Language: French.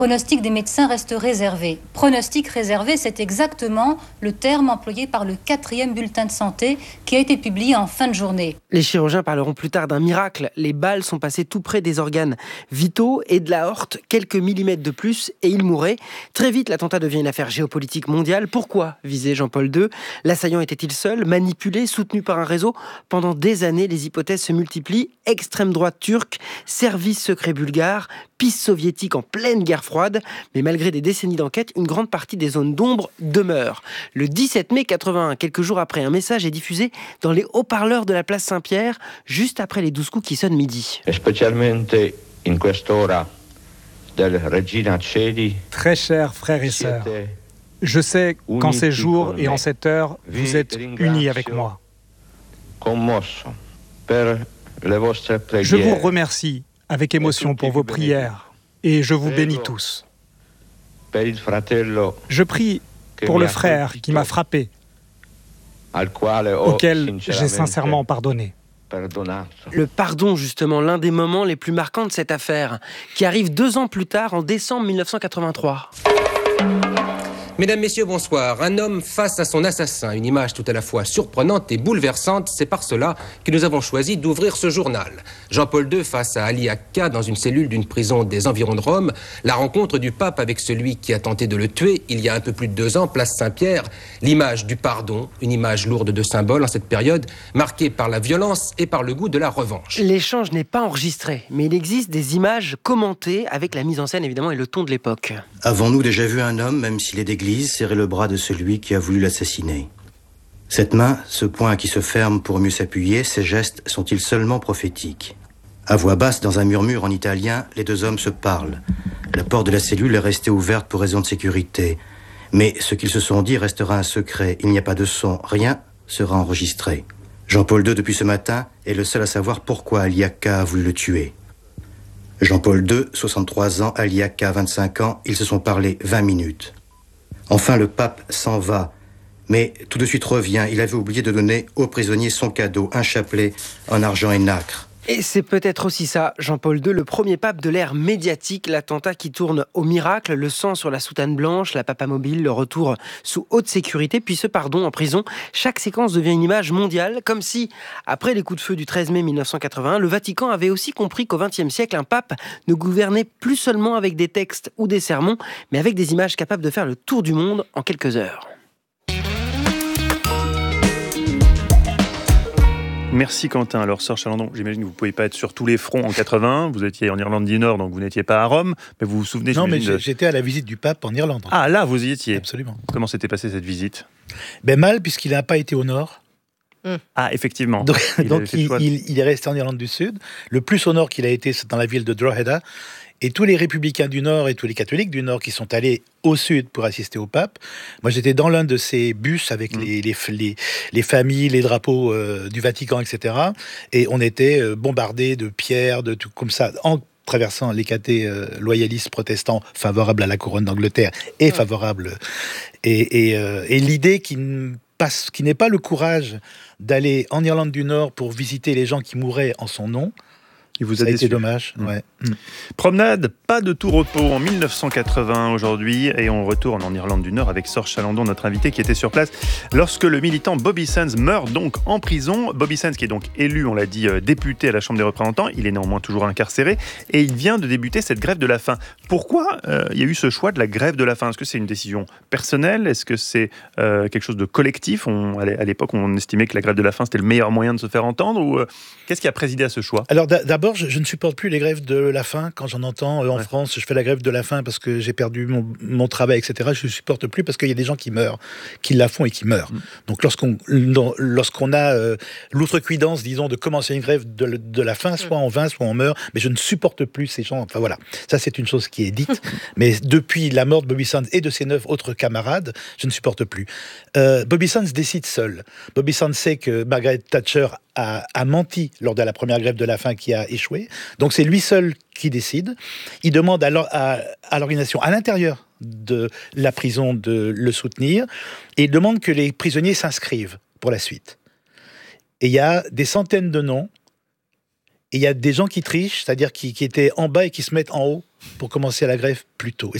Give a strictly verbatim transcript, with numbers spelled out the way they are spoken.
Pronostic des médecins reste réservé. Pronostic réservé, c'est exactement le terme employé par le quatrième bulletin de santé qui a été publié en fin de journée. Les chirurgiens parleront plus tard d'un miracle. Les balles sont passées tout près des organes vitaux et de l'aorte, quelques millimètres de plus, et il mourait. Très vite, l'attentat devient une affaire géopolitique mondiale. Pourquoi visait Jean-Paul deux ? L'assaillant était-il seul, manipulé, soutenu par un réseau ? Pendant des années, les hypothèses se multiplient. Extrême droite turque, service secret bulgare, piste soviétique en pleine guerre froide. Mais malgré des décennies d'enquête, une grande partie des zones d'ombre demeure. Le dix-sept mai quatre-vingt-un, quelques jours après, un message est diffusé dans les haut-parleurs de la place Saint-Pierre, juste après les douze coups qui sonnent midi. Très chers frères et sœurs, je sais qu'en ces jours et en cette heure, vous êtes unis avec moi. Je vous remercie avec émotion pour vos prières et je vous bénis tous. Je prie pour le frère qui m'a frappé, auquel j'ai sincèrement pardonné. Le pardon, justement, l'un des moments les plus marquants de cette affaire, qui arrive deux ans plus tard, en décembre mille neuf cent quatre-vingt-trois. Mesdames, Messieurs, bonsoir. Un homme face à son assassin, une image tout à la fois surprenante et bouleversante. C'est par cela que nous avons choisi d'ouvrir ce journal. Jean-Paul deux face à Ali Hakka dans une cellule d'une prison des environs de Rome. La rencontre du pape avec celui qui a tenté de le tuer il y a un peu plus de deux ans, place Saint-Pierre. L'image du pardon, une image lourde de symboles en cette période, marquée par la violence et par le goût de la revanche. L'échange n'est pas enregistré, mais il existe des images commentées avec la mise en scène évidemment et le ton de l'époque. Avons-nous déjà vu un homme, même s'il est d'église, serrer le bras de celui qui a voulu l'assassiner? Cette main, ce poing qui se ferme pour mieux s'appuyer, ces gestes sont-ils seulement prophétiques? À voix basse, dans un murmure en italien, les deux hommes se parlent. La porte de la cellule est restée ouverte pour raison de sécurité. Mais ce qu'ils se sont dit restera un secret. Il n'y a pas de son, rien sera enregistré. Jean-Paul deux, depuis ce matin, est le seul à savoir pourquoi Ali Hakka a voulu le tuer. Jean-Paul deux, soixante-trois ans, Ali Hakka, vingt-cinq ans, ils se sont parlé vingt minutes. Enfin, le pape s'en va, mais tout de suite revient. Il avait oublié de donner au prisonnier son cadeau, un chapelet en argent et nacre. Et c'est peut-être aussi ça, Jean-Paul deux, le premier pape de l'ère médiatique, l'attentat qui tourne au miracle, le sang sur la soutane blanche, la papamobile, le retour sous haute sécurité, puis ce pardon en prison. Chaque séquence devient une image mondiale, comme si, après les coups de feu du treize mai mille neuf cent quatre-vingt-un, le Vatican avait aussi compris qu'au vingtième siècle, un pape ne gouvernait plus seulement avec des textes ou des sermons, mais avec des images capables de faire le tour du monde en quelques heures. Merci Quentin. Alors Serge Chalandon, j'imagine que vous ne pouvez pas être sur tous les fronts en quatre-vingt-un. Vous étiez en Irlande du Nord, donc vous n'étiez pas à Rome. Mais vous vous souvenez... Non, mais de... j'étais à la visite du pape en Irlande. Ah, là, vous y étiez. Absolument. Comment s'était passée cette visite ? Ben mal, puisqu'il n'a pas été au Nord. Mmh. Ah, effectivement. Donc, il, donc il, de... il, il est resté en Irlande du Sud. Le plus au Nord qu'il a été, c'est dans la ville de Drogheda. Et tous les républicains du Nord et tous les catholiques du Nord qui sont allés au Sud pour assister au pape, moi j'étais dans l'un de ces bus avec mmh. les, les, les, les familles, les drapeaux euh, du Vatican, et cetera. Et on était euh, bombardés de pierres, de tout comme ça, en traversant les cathés euh, loyalistes protestants favorables à la couronne d'Angleterre et favorables. Et, et, euh, et l'idée qui passe, qui n'est pas le courage d'aller en Irlande du Nord pour visiter les gens qui mouraient en son nom. Il vous ça a, a été dommage. Mmh. Ouais. Mmh. Promenade, pas de tout repos en mille neuf cent quatre-vingt aujourd'hui et on retourne en Irlande du Nord avec Serge Chalandon, notre invité qui était sur place lorsque le militant Bobby Sands meurt donc en prison. Bobby Sands qui est donc élu, on l'a dit, député à la Chambre des représentants, il est néanmoins toujours incarcéré et il vient de débuter cette grève de la faim. Pourquoi euh, il y a eu ce choix de la grève de la faim ? Est-ce que c'est une décision personnelle ? Est-ce que c'est euh, quelque chose de collectif ? on, À l'époque, on estimait que la grève de la faim c'était le meilleur moyen de se faire entendre ou euh, qu'est-ce qui a présidé à ce choix ? Alors d'abord, Je, je ne supporte plus les grèves de la faim. Quand j'en entends euh, en ouais. France, je fais la grève de la faim parce que j'ai perdu mon, mon travail, et cetera. Je ne supporte plus parce qu'il y a des gens qui meurent, qui la font et qui meurent. Mm. Donc lorsqu'on, lorsqu'on a euh, l'outrecuidance, disons, de commencer une grève de, de la faim, soit on vint, soit on meurt, mais je ne supporte plus ces gens. Enfin voilà, ça c'est une chose qui est dite. Mais depuis la mort de Bobby Sands et de ses neuf autres camarades, je ne supporte plus. Euh, Bobby Sands décide seul. Bobby Sands sait que Margaret Thatcher a, a menti lors de la première grève de la faim qui a échoué. Donc c'est lui seul qui décide. Il demande à, à, à l'organisation à l'intérieur de la prison de le soutenir et il demande que les prisonniers s'inscrivent pour la suite. Et il y a des centaines de noms et il y a des gens qui trichent, c'est-à-dire qui, qui étaient en bas et qui se mettent en haut pour commencer la grève plus tôt.